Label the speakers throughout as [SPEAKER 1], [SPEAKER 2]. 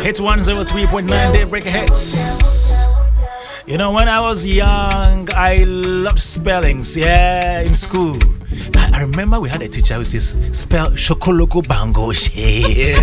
[SPEAKER 1] Hits 103.9 Daybreaker Hits. You know, when I was young, I loved spellings, in school. I remember we had a teacher who says, spell Shokoloko Bangoshe.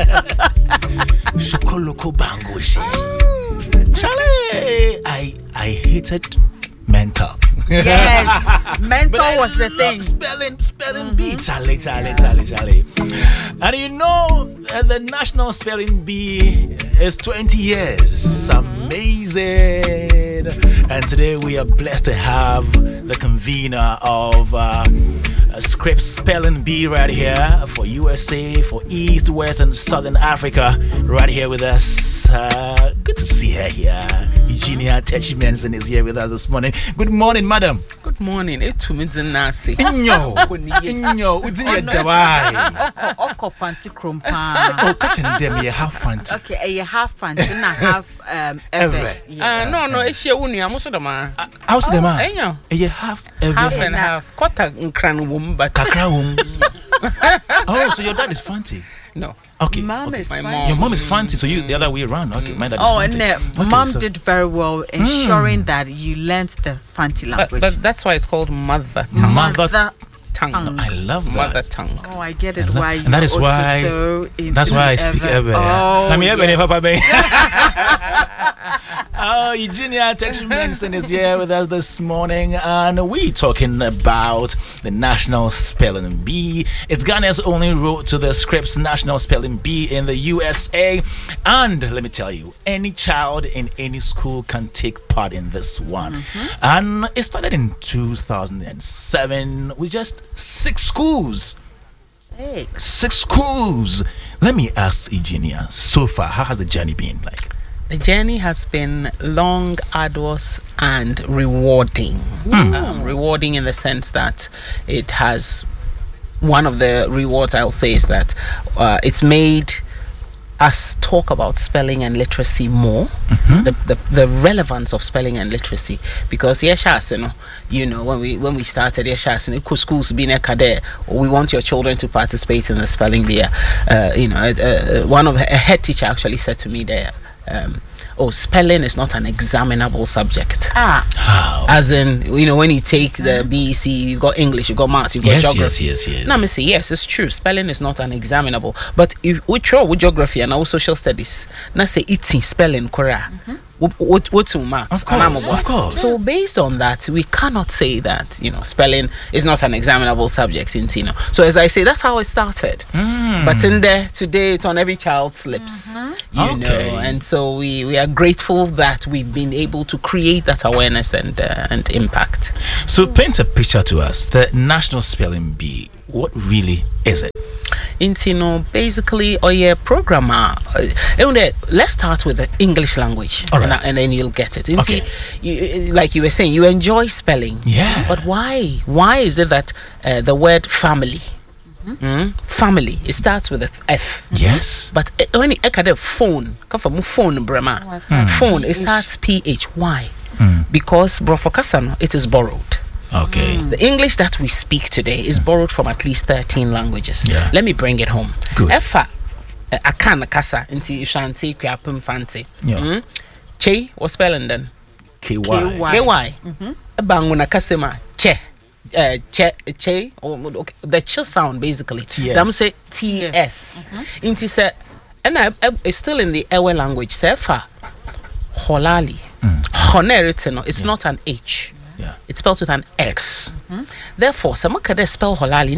[SPEAKER 1] Shokoloko Bangoshe. Charlie, I hated mental.
[SPEAKER 2] Yes, mental was the thing.
[SPEAKER 1] Spelling bee. Charlie. And you know, the National Spelling Bee is 20 years. Amazing. And today we are blessed to have the convener of Scripps Spelling Bee right here for USA, for East, West, and Southern Africa, right here with us. Good to see her here. Eugenia Techimenson is here with us this morning. Good morning, madam.
[SPEAKER 3] Good morning. It's Nasi.
[SPEAKER 1] Inyo. Udinya dawai.
[SPEAKER 2] Oko fanti krumpa.
[SPEAKER 1] Oh, catching them, you have fun.
[SPEAKER 2] Okay, you have fun. And I have ever.
[SPEAKER 3] No, it's your uni. I'm also the man.
[SPEAKER 1] How's the man?
[SPEAKER 3] Enyo.
[SPEAKER 1] You have ever.
[SPEAKER 3] Half and half. Kota nkran wum, but
[SPEAKER 1] Kakra wum. Oh, so your dad is fancy.
[SPEAKER 3] No.
[SPEAKER 1] Okay.
[SPEAKER 2] Mom is
[SPEAKER 3] My
[SPEAKER 2] fancy.
[SPEAKER 1] Your mom is fancy, so you the other way around. Okay, my dad is
[SPEAKER 2] Oh,
[SPEAKER 1] fancy.
[SPEAKER 2] and
[SPEAKER 1] Okay,
[SPEAKER 2] mom
[SPEAKER 1] so-
[SPEAKER 2] did very well ensuring that you learnt the fancy language.
[SPEAKER 3] but that's why it's called mother tongue.
[SPEAKER 1] Mother
[SPEAKER 3] tongue.
[SPEAKER 1] I love that.
[SPEAKER 3] Mother tongue.
[SPEAKER 2] Oh, I get it.
[SPEAKER 1] I love-
[SPEAKER 2] Why?
[SPEAKER 1] and that is
[SPEAKER 2] you're
[SPEAKER 1] why-
[SPEAKER 2] also so into
[SPEAKER 1] That's why I speak ever.
[SPEAKER 2] Oh,
[SPEAKER 1] Let me have any
[SPEAKER 2] yeah.
[SPEAKER 1] Papa Bay. Oh, Eugenia Techimenson is here with us this morning, and we're talking about the National Spelling Bee. It's Ghana's only road to the Scripps National Spelling Bee in the USA. And let me tell you, any child in any school can take part in this one. And it started in 2007 with just 6 schools.
[SPEAKER 2] Hey.
[SPEAKER 1] 6 schools. Let me ask Eugenia, so far, how has the journey been like?
[SPEAKER 3] The journey has been long, arduous, and rewarding. Rewarding in the sense that it has, one of the rewards I'll say is that it's made us talk about spelling and literacy more, the relevance of spelling and literacy, because you know when we started schools being a we want your children to participate in the spelling bee. One of a head teacher actually said to me there, spelling is not an examinable subject.
[SPEAKER 1] How?
[SPEAKER 3] As in, when you take the BEC, you've got English, you've got maths, you've got geography.
[SPEAKER 1] Yes.
[SPEAKER 3] Now, I say, yes, it's true. Spelling is not an examinable. But if we throw with geography and also social studies, now say it's spelling, correct? What's marks?
[SPEAKER 1] Of course.
[SPEAKER 3] So based on that, we cannot say that spelling is not an examinable subject in Tino. So as I say, that's how it started. But in there today, it's on every child's lips. You know, and so we are grateful that we've been able to create that awareness and impact.
[SPEAKER 1] So paint a picture to us. The National Spelling Bee, what really is it?
[SPEAKER 3] Basically, programmer. Let's start with the English language,
[SPEAKER 1] All right.
[SPEAKER 3] and then you'll get it.
[SPEAKER 1] Okay.
[SPEAKER 3] Like you were saying, you enjoy spelling.
[SPEAKER 1] Yeah.
[SPEAKER 3] But why? Why is it that the word family, family, it starts with a F?
[SPEAKER 1] Yes.
[SPEAKER 3] But when you look at the phone, come from phone, Brahma. Phone, it starts PH. Why? Because Brofokasano, it is borrowed.
[SPEAKER 1] Okay.
[SPEAKER 3] The English that we speak today is borrowed from at least 13 languages.
[SPEAKER 1] Yeah.
[SPEAKER 3] Let me bring it home.
[SPEAKER 1] Good.
[SPEAKER 3] Efa akan kasa inti shanti kwapum fanti.
[SPEAKER 1] Yeah.
[SPEAKER 3] Che was spelling then.
[SPEAKER 1] KY.
[SPEAKER 3] KY. Banguna kasema che. Che okay, the ch sound basically.
[SPEAKER 1] TS.
[SPEAKER 3] Them say TS. Inti say and it's still in the Ewe language. Sefa holali. Honeritino. It's not an H.
[SPEAKER 1] Yeah.
[SPEAKER 3] It's spelled with an X. Therefore, someone can spell holali,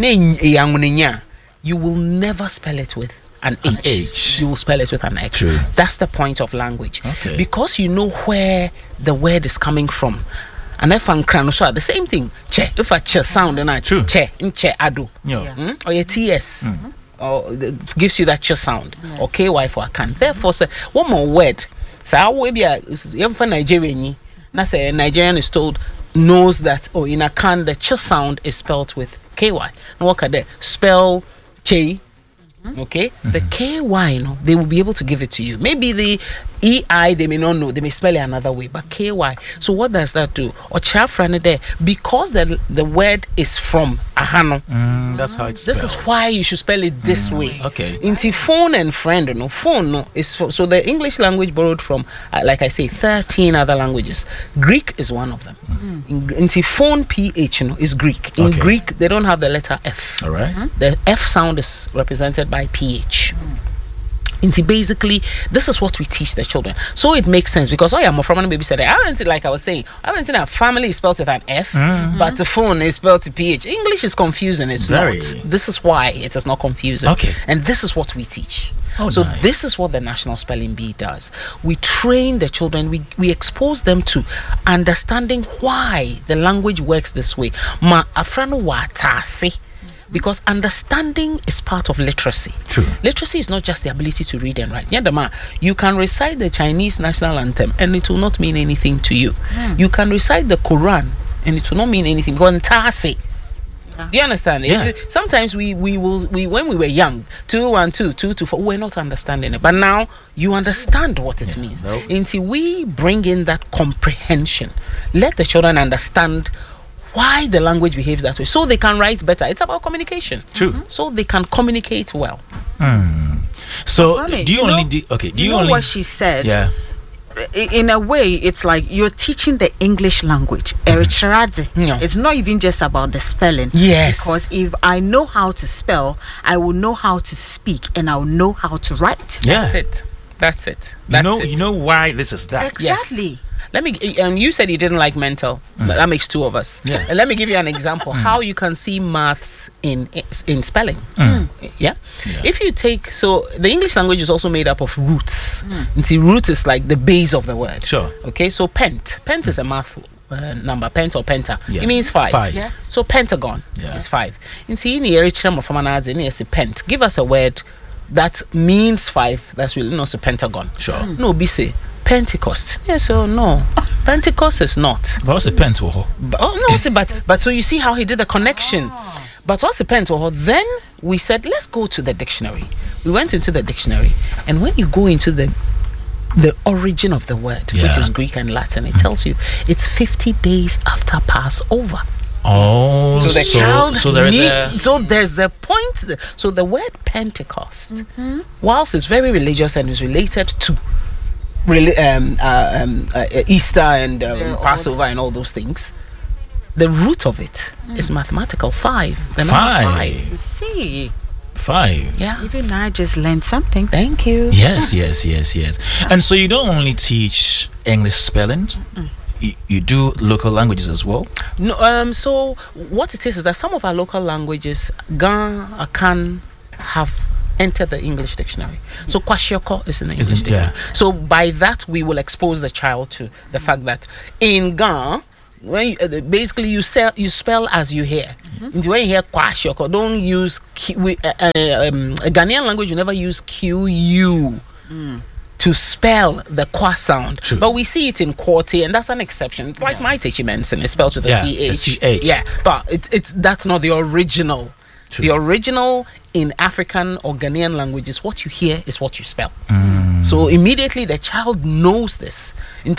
[SPEAKER 3] you will never spell it with an H. You will spell it with an X.
[SPEAKER 1] True.
[SPEAKER 3] That's the point of language.
[SPEAKER 1] Okay.
[SPEAKER 3] Because you know where the word is coming from. And if I'm the same thing. Che, if I che sound and I
[SPEAKER 1] True.
[SPEAKER 3] che, che ado.
[SPEAKER 1] Yeah.
[SPEAKER 3] Or your TS. Or gives you that che sound.
[SPEAKER 2] Yes.
[SPEAKER 3] Or KY for I can. Therefore, say one more word. So I will be a Nigerian. Now say a Nigerian is told knows that in Akan the ch sound is spelled with KY. Now what can they spell che Okay, the KY, they will be able to give it to you. Maybe the EI, they may not know, they may spell it another way, but KY. So what does that do? Or there, because the word is from Ahano.
[SPEAKER 1] That's how it's
[SPEAKER 3] This is why you should spell it this way.
[SPEAKER 1] Okay.
[SPEAKER 3] Into phone and friend, phone is so the English language borrowed from, like I say, 13 other languages. Greek is one of them. Into phone PH, is Greek. In
[SPEAKER 1] Okay.
[SPEAKER 3] Greek, they don't have the letter F.
[SPEAKER 1] all right.
[SPEAKER 3] The F sound is represented by PH. Into basically, this is what we teach the children. So it makes sense because my from baby said, I haven't, like I was saying, I haven't seen a family is spelled with an F, but the phone is spelled with PH. English is confusing. It's
[SPEAKER 1] Very.
[SPEAKER 3] not. This is why it is not confusing.
[SPEAKER 1] Okay.
[SPEAKER 3] And this is what we teach.
[SPEAKER 1] Oh,
[SPEAKER 3] So
[SPEAKER 1] nice.
[SPEAKER 3] this is what the National Spelling Bee does. We train the children. We expose them to understanding why the language works this way. Ma afrano watasi. Because understanding is part of literacy.
[SPEAKER 1] True.
[SPEAKER 3] Literacy is not just the ability to read and write. You can recite the Chinese national anthem and it will not mean anything to you. You can recite the Quran and it will not mean anything. Do you understand?
[SPEAKER 1] Yeah.
[SPEAKER 3] Sometimes we when we were young, 2 1 2 2 2 4, we're not understanding it. But now you understand what it means.
[SPEAKER 1] Nope.
[SPEAKER 3] Until we bring in that comprehension, let the children understand why the language behaves that way, so they can write better. It's about communication.
[SPEAKER 1] True.
[SPEAKER 3] So they can communicate well.
[SPEAKER 1] So
[SPEAKER 2] Mommy,
[SPEAKER 1] do you,
[SPEAKER 2] you
[SPEAKER 1] only
[SPEAKER 2] know-
[SPEAKER 1] do okay? Do
[SPEAKER 2] You
[SPEAKER 1] you,
[SPEAKER 2] know
[SPEAKER 1] only
[SPEAKER 2] what she said?
[SPEAKER 1] Yeah.
[SPEAKER 2] In a way, it's like you're teaching the English language.
[SPEAKER 3] Yeah.
[SPEAKER 2] It's not even just about the spelling.
[SPEAKER 3] Yes.
[SPEAKER 2] Because if I know how to spell, I will know how to speak and I will know how to write.
[SPEAKER 1] Yeah.
[SPEAKER 3] That's it. That's it.
[SPEAKER 1] You
[SPEAKER 3] That's
[SPEAKER 1] know,
[SPEAKER 3] it.
[SPEAKER 1] you know why this is that.
[SPEAKER 2] Exactly.
[SPEAKER 3] Let me. You said you didn't like mental. That makes two of us.
[SPEAKER 1] Yeah.
[SPEAKER 3] And let me give you an example how you can see maths in spelling. Yeah? If you take the English language is also made up of roots. See, root is like the base of the word.
[SPEAKER 1] Sure.
[SPEAKER 3] Okay. So pent is a math number. Pent or penta.
[SPEAKER 1] Yeah.
[SPEAKER 3] It means 5.
[SPEAKER 1] 5.
[SPEAKER 2] Yes.
[SPEAKER 3] So pentagon
[SPEAKER 1] Yes.
[SPEAKER 3] is 5. And see, in the area from a pent. Give us a word that means 5. That's really not a pentagon.
[SPEAKER 1] Sure.
[SPEAKER 3] No, be say Pentecost. Yes, so no. Pentecost is not.
[SPEAKER 1] But what's a pen to her?
[SPEAKER 3] But so you see how he did the connection. But what's the pen to her? Then we said, let's go to the dictionary. We went into the dictionary, and when you go into the origin of the word, which
[SPEAKER 1] Yeah.
[SPEAKER 3] is Greek and Latin, it tells you it's 50 days after Passover.
[SPEAKER 1] Oh,
[SPEAKER 3] So the child
[SPEAKER 1] so there is a
[SPEAKER 3] so there's a point. So the word Pentecost, whilst it's very religious and is related to Easter and Passover and all those things, the root of it is mathematical. 5. The number 5.
[SPEAKER 2] You see,
[SPEAKER 1] 5.
[SPEAKER 3] Yeah.
[SPEAKER 2] even I just learned something.
[SPEAKER 3] Thank you.
[SPEAKER 1] Yes. And so you don't only teach English spelling, you do local languages as well.
[SPEAKER 3] No, so what it is that some of our local languages, Gan, Akan, have entered the English dictionary. So Kwashiorkor is in the English dictionary. So by that we will expose the child to the fact that in Gan, when you, basically you spell as you hear. And when you hear Kwashiorkor, don't use a Ghanaian language. You never use QU. To spell the qua sound.
[SPEAKER 1] True.
[SPEAKER 3] But we see it in Quarty, and that's an exception. It's like my Techi Mensen, it's spelled with a
[SPEAKER 1] Yeah,
[SPEAKER 3] CH.
[SPEAKER 1] a CH.
[SPEAKER 3] Yeah, but it's that's not the original.
[SPEAKER 1] True.
[SPEAKER 3] The original in African or Ghanaian languages, what you hear is what you spell. So immediately the child knows this.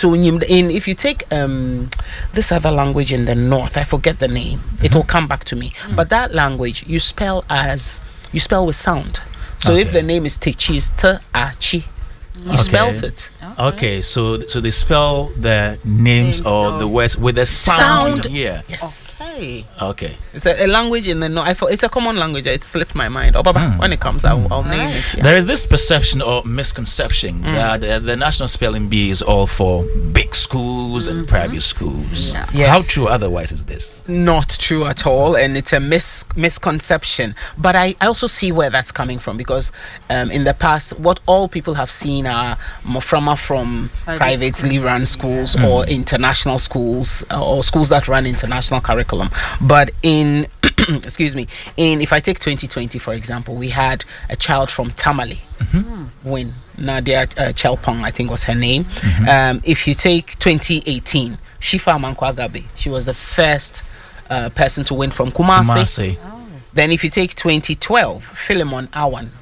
[SPEAKER 3] If you take this other language in the north, I forget the name, it will come back to me. But that language you spell with sound. So if
[SPEAKER 1] Okay.
[SPEAKER 3] the name is Techi, it's T-A-Chi. You
[SPEAKER 1] Okay.
[SPEAKER 3] spelt it.
[SPEAKER 1] Okay, so they spell the names or the words with a sound. Yeah.
[SPEAKER 3] Yes.
[SPEAKER 2] Hey.
[SPEAKER 1] Okay.
[SPEAKER 3] It's a language in the north. It's a common language. It slipped my mind. Oh, Baba, when it comes, I'll name it. Yeah.
[SPEAKER 1] There is this perception or misconception that the National Spelling Bee is all for big schools and private schools.
[SPEAKER 2] Yeah.
[SPEAKER 3] Yes.
[SPEAKER 1] How true otherwise is this?
[SPEAKER 3] Not true at all, and it's a misconception. But I also see where that's coming from, because in the past, what all people have seen are moframa from privately run schools or international schools or schools that run international curriculum. But in excuse me, if I take 2020 for example, we had a child from Tamale win. Nadia Chelpong, I think was her name. If you take 2018, Shifa Mankwagabe, she was the first person to win from Kumasi.
[SPEAKER 1] Kumasi.
[SPEAKER 3] Then if you take 2012, Philemon Awan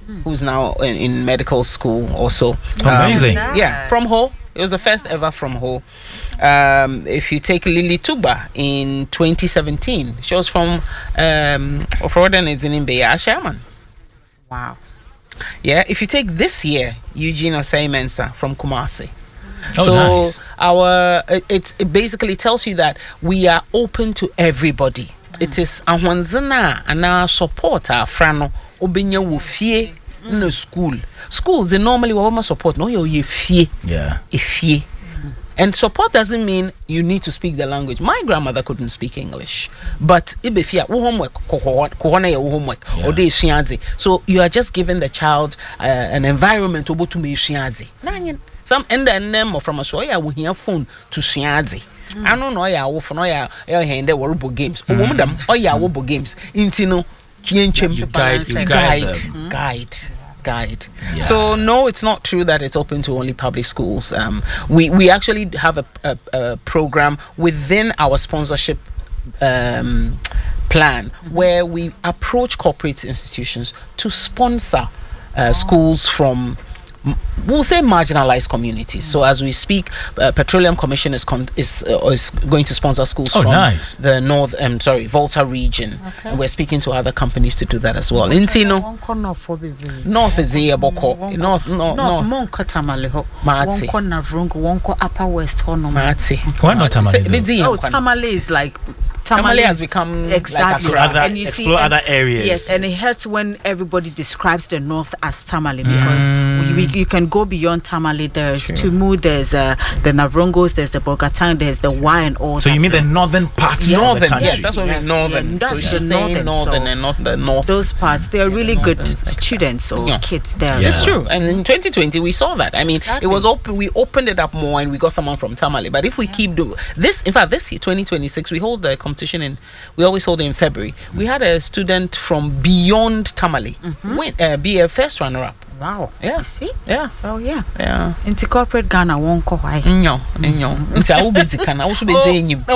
[SPEAKER 3] who's now in medical school also.
[SPEAKER 1] Amazing.
[SPEAKER 3] Yeah, from Ho. It was the first ever from Ho. If you take Lily Tuba in 2017, she was from Ofroden, it's in Mbeya, Sherman.
[SPEAKER 2] Wow.
[SPEAKER 3] Yeah, if you take this year, Eugene Osei Mensah from Kumasi.
[SPEAKER 1] Oh, nice.
[SPEAKER 3] It basically tells you that we are open to everybody. It is ahwanzana and support our frano obenya wo fie no school. Schools they normally wama support no ye fie.
[SPEAKER 1] Yeah.
[SPEAKER 3] Ifie. And support doesn't mean you need to speak the language. My grandmother couldn't speak English, but ibefia wo homework kohona ye wo homework or dey shiazi. So you are just giving the child an environment obo to me shiazi. Nanyen some end the name from a so ya wo hia phone to shiazi. I don't know ya wo for no ya hende worbo games. Omudam ya worbo games. Intino guide. Yeah. So no, it's not true that it's open to only public schools. We actually have a program within our sponsorship plan where we approach corporate institutions to sponsor schools from we'll say marginalized communities. So as we speak, Petroleum Commission is going to sponsor schools from the Volta region. Okay. And we're speaking to other companies to do that as well. Intino North is here, Boko. North
[SPEAKER 2] Monko Tamale ho.
[SPEAKER 3] Matsi.
[SPEAKER 2] Wonko Navrungu, Wonko Upper West Hono.
[SPEAKER 3] Matsi.
[SPEAKER 1] Why not Tamale?
[SPEAKER 2] Oh, Tamale is like
[SPEAKER 3] Tamale has become
[SPEAKER 2] exactly
[SPEAKER 3] like
[SPEAKER 1] and you explore other areas.
[SPEAKER 2] Yes, and it hurts when everybody describes the north as Tamale because you can go beyond Tamale. There's Tumu, there's the Navrongos, there's the Bogatang, there's the Y and all.
[SPEAKER 1] So
[SPEAKER 2] that.
[SPEAKER 1] you mean the northern parts of the country?
[SPEAKER 3] Yes, that's what we mean northern.
[SPEAKER 2] Yeah, that's
[SPEAKER 3] so
[SPEAKER 2] the
[SPEAKER 3] northern and not the north.
[SPEAKER 2] Those parts, they're really good students or kids there.
[SPEAKER 3] Yeah. It's true. And in 2020 we saw that. I mean, it was open. We opened it up more and we got someone from Tamale. But if we keep doing this, in fact, this year 2026 we hold the competition we always hold it in February. We had a student from beyond Tamale be a first runner-up.
[SPEAKER 2] Wow.
[SPEAKER 3] Yeah.
[SPEAKER 2] You see?
[SPEAKER 3] Yeah.
[SPEAKER 2] So yeah.
[SPEAKER 3] Into
[SPEAKER 2] corporate Ghana won't go high.
[SPEAKER 3] No. Into I will be Zikana. I should be saying you.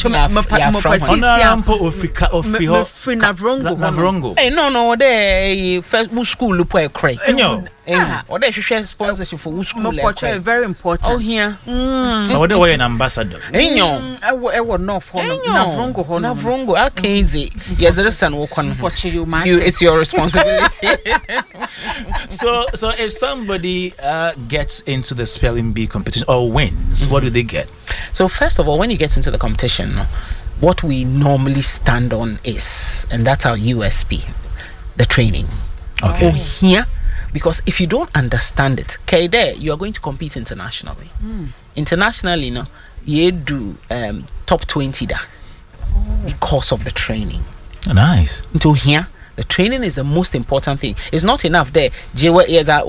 [SPEAKER 1] Navrongo.
[SPEAKER 3] Hey, no. They first school look quite cray. Or they should share sponsorship for school.
[SPEAKER 2] Very important.
[SPEAKER 3] Oh here.
[SPEAKER 1] Or they were an ambassador.
[SPEAKER 2] I was not for
[SPEAKER 3] Navrongo. Okay, yes, the son will come. It's your responsibility.
[SPEAKER 1] So if somebody gets into the spelling bee competition or wins, what do they get?
[SPEAKER 3] So first of all, when you get into the competition, what we normally stand on is, and that's our USP, the training.
[SPEAKER 1] Okay.
[SPEAKER 3] Oh, here, because if you don't understand it, okay, there you are going to compete internationally. Internationally, you do top 20 da because of the training.
[SPEAKER 1] Nice.
[SPEAKER 3] Until here. The training is the most important thing. It's not enough there. Like I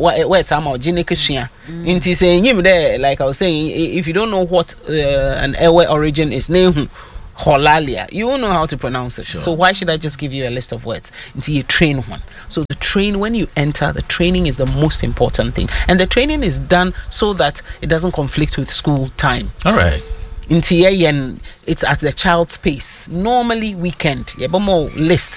[SPEAKER 3] was saying, if you don't know what an airway origin is, holalia, you won't know how to pronounce it. Sure. So why should I just give you a list of words until you train one? So when you enter, the training is the most important thing, and the training is done so that it doesn't conflict with school time.
[SPEAKER 1] All right.
[SPEAKER 3] It's at the child's pace. Normally weekend, but more list.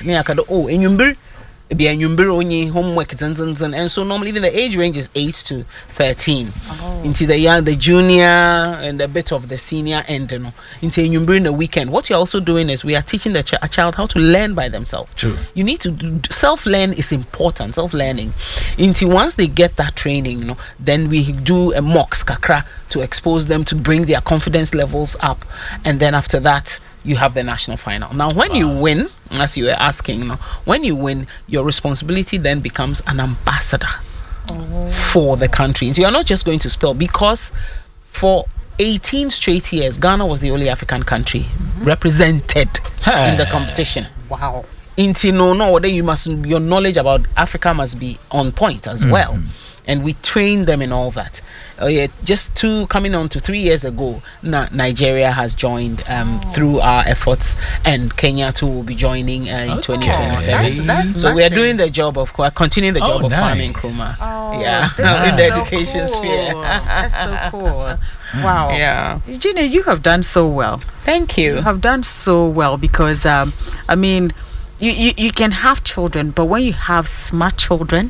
[SPEAKER 3] Homework and so normally even the age range is 8 to 13. Into the junior and a bit of the senior end. Into the weekend. What you're also doing is we are teaching a child how to learn by themselves.
[SPEAKER 1] True.
[SPEAKER 3] You need to self-learn is important. Self-learning. Into once they get that training, then we do a mocks kakra to expose them to bring their confidence levels up, and then after that you have the national final. Now when you win, as you were asking, when you win, your responsibility then becomes an ambassador for the country. So you're not just going to spell, because for 18 straight years Ghana was the only African country represented in the competition.
[SPEAKER 2] Wow.
[SPEAKER 3] Your knowledge about Africa must be on point as well. And we train them in all that. Just coming on to 3 years ago, Nigeria has joined through our efforts, and Kenya too will be joining in 2027.
[SPEAKER 2] That's
[SPEAKER 3] so we are doing the job of continuing the job of Kwame Nkrumah. In the education sphere.
[SPEAKER 2] That's so cool. Wow.
[SPEAKER 3] Yeah.
[SPEAKER 2] Gina, you have done so well.
[SPEAKER 3] Thank you.
[SPEAKER 2] You have done so well because I mean, you can have children, but when you have smart children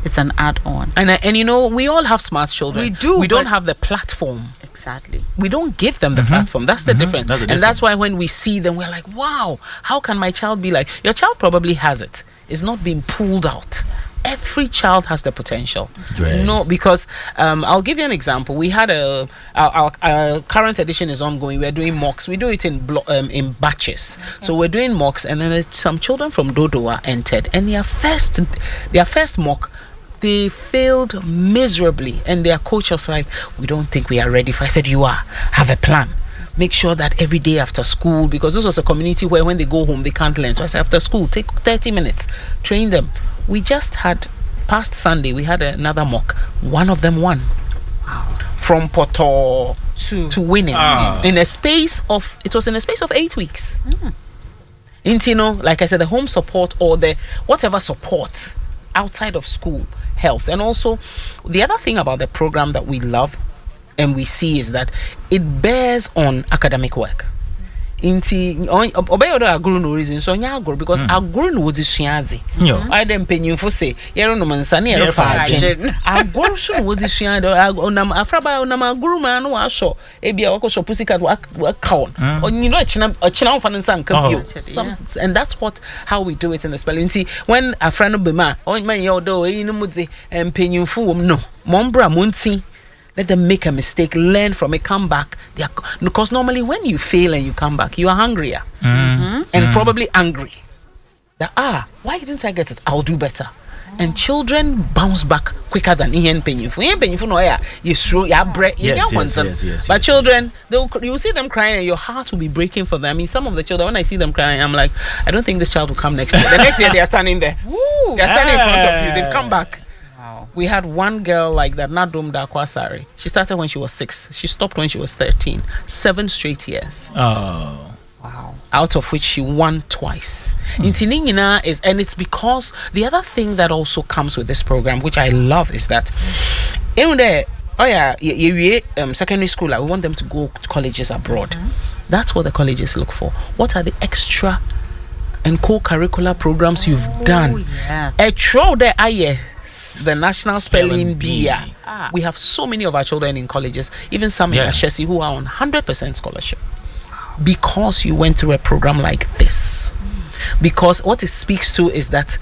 [SPEAKER 2] It's an add-on.
[SPEAKER 3] And you know, we all have smart children.
[SPEAKER 2] We do,
[SPEAKER 3] We don't
[SPEAKER 2] but-
[SPEAKER 3] have the platform.
[SPEAKER 2] Exactly.
[SPEAKER 3] We don't give them the platform. That's the difference.
[SPEAKER 1] That's the
[SPEAKER 3] And that's why when we see them, we're like, wow, how can my child be like? Your child probably has it. It's not being pulled out. Every child has the potential.
[SPEAKER 1] Right.
[SPEAKER 3] No, because I'll give you an example. We had our current edition is ongoing. We're doing mocks. We do it in batches. So we're doing mocks, and then there's some children from Dodowa entered, and their first mock, they failed miserably, and their coach was like, "We don't think we are ready for." I said, "You are. Have a plan. Make sure that every day after school, because this was a community where when they go home they can't learn. So I said, after school, take 30 minutes, train them." We just had past Sunday, we had another mock. One of them won. Wow. From Poto to winning in a space of 8 weeks. You know, like I said, the home support or the whatever support outside of school helps. And also, the other thing about the program that we love and we see is that it bears on academic work. Inti obeyodo aguru no reason so nya aguru because aguru no wodi suaze. I dem penyimfo say yero no mansa na yero fa agyen. Aguru so wodi suaze onam afraba onam aguru ma no wa sho ebia wakoso pussycat wa kaon. Onino ochina onfa nsa nka bio. And that's how we do it in the spelling. See, when afrano bema on man yodo e no mudze penyimfo wom no. Mombra munti. Let them make a mistake, learn from it, come back. Because normally when you fail and you come back, you are hungrier and probably angry. That, why didn't I get it? I'll do better. And children bounce back quicker than Ian Penyufu. Ian Penyufu, no, you throw your breath. But children, you see them crying and your heart will be breaking for them. I mean, some of the children, when I see them crying, I'm like, I don't think this child will come next year. The next year, they are standing there. They're standing in front of you. They've come back. We had one girl like that, Nadum Dakwasari. She started when she was 6. She stopped when she was 13. 7 straight years.
[SPEAKER 1] Oh.
[SPEAKER 3] Wow. Out of which she won twice. And it's because the other thing that also comes with this program, which I love, is that in there, secondary school, we want them to go to colleges abroad. That's what the colleges look for. What are the extra and co-curricular programs you've done? A throw there, the National Spelling Bee. We have so many of our children in colleges, even some in Ashesi, who are on 100% scholarship because you went through a program like this. Because what it speaks to is that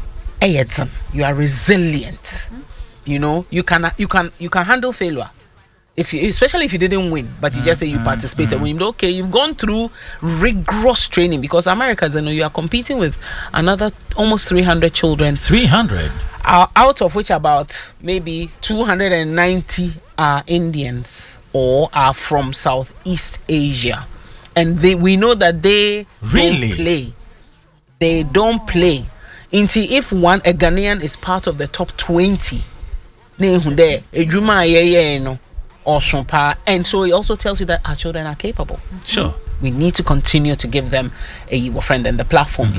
[SPEAKER 3] you are resilient. You know, you can handle failure. Especially if you didn't win, but you just say you participated. Okay, you've gone through rigorous training, because Americans, you are competing with another almost 300 children.
[SPEAKER 1] 300?
[SPEAKER 3] Out of which about maybe 290 are Indians or are from Southeast Asia. And we know that they don't play. They don't play. If a Ghanaian is part of the top 20, and so it also tells you that our children are capable.
[SPEAKER 1] Sure.
[SPEAKER 3] We need to continue to give them a friend and the platform.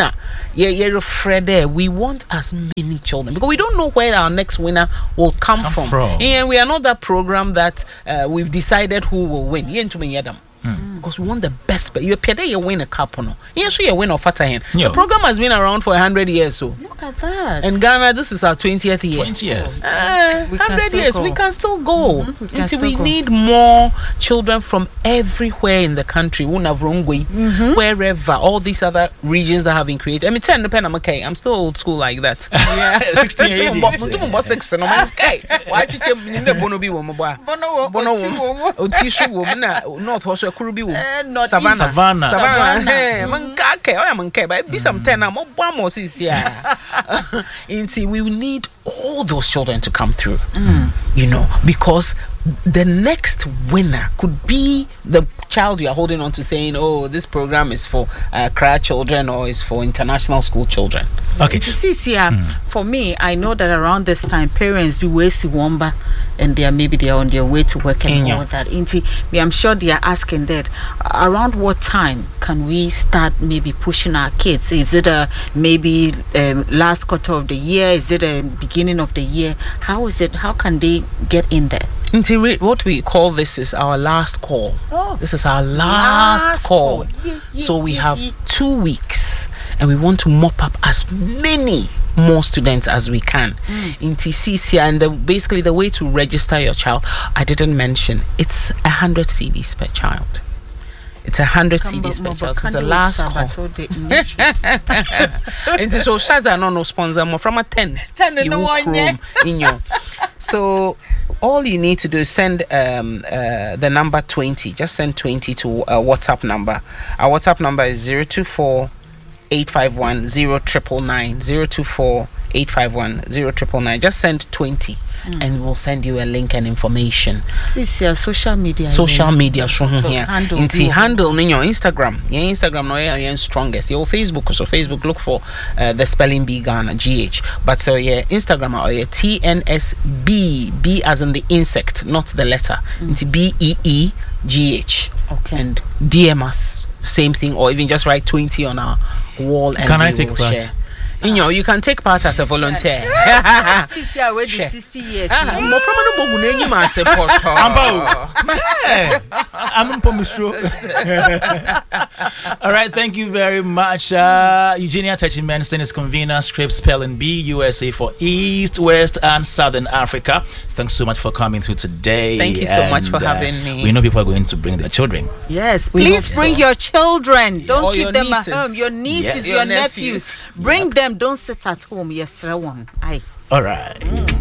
[SPEAKER 3] We want as many children, because we don't know where our next winner will come from. And we are not that program that we've decided who will win. Because we want the best. But you win a cup. You win of Fatahen. The program has been around for 100 years. So
[SPEAKER 2] look at that.
[SPEAKER 3] And Ghana, this is our 20th year.
[SPEAKER 1] 20th.
[SPEAKER 3] 100 years. We can still go. We need more children from everywhere in the country. Wherever. All these other regions that have been created. I mean, I'm still old school like that.
[SPEAKER 1] Yeah. 16 years.
[SPEAKER 3] North also Kurubi
[SPEAKER 1] Savannah.
[SPEAKER 3] We need all those children to come through. You know, because the next winner could be the child you are holding on to, saying, "Oh, this program is for Accra children or is for international school children."
[SPEAKER 1] Okay.
[SPEAKER 2] To see, for me, I know that around this time, parents be wasting Wamba, and they are on their way to work and all that. I'm sure they are asking that. Around what time can we start maybe pushing our kids? Is it maybe last quarter of the year? Is it a beginning of the year? How is it? How can they get in there?
[SPEAKER 3] What we call this is our last call. This is our last call. So we have 2 weeks, and we want to mop up as many more students as we can in TCC. And basically the way to register your child, I didn't mention, it's 100 CDs per child. It's 100 CDs per child. It's the last call. And so Shaza no sponsor more from a 10 in your. So all you need to do is send the number 20. Just send 20 to a WhatsApp number. Our WhatsApp number is 024-851-0999. 024-851-0999. Just send 20 and we'll send you a link and information.
[SPEAKER 2] Social media
[SPEAKER 3] show here. Handle in your Instagram. Your Instagram no your strongest. Your Facebook, so Facebook look for the spelling bee Ghana GH. But so your Instagram or your TNSB, B as in the insect, not the letter. It's BEEGH.
[SPEAKER 2] Okay.
[SPEAKER 3] And DM us, same thing, or even just write 20 on our wall and
[SPEAKER 1] can
[SPEAKER 3] we
[SPEAKER 1] I take
[SPEAKER 3] will
[SPEAKER 1] part?
[SPEAKER 3] share. You can take part as a volunteer.
[SPEAKER 2] 60 years.
[SPEAKER 1] I'm All right, thank you very much. Eugenia Techimenson is convener, Scripps Spelling Bee USA for East, West, and Southern Africa. Thanks so much for coming through today.
[SPEAKER 3] Thank you so much for having me.
[SPEAKER 1] We know people are going to bring their children.
[SPEAKER 2] Yes, please bring your children. Don't
[SPEAKER 3] Or
[SPEAKER 2] keep
[SPEAKER 3] your
[SPEAKER 2] them
[SPEAKER 3] nieces.
[SPEAKER 2] at home. Your nieces,
[SPEAKER 3] Yes.
[SPEAKER 2] your nephews. Bring them. Don't sit at home. Yes, one. Aye.
[SPEAKER 1] All right.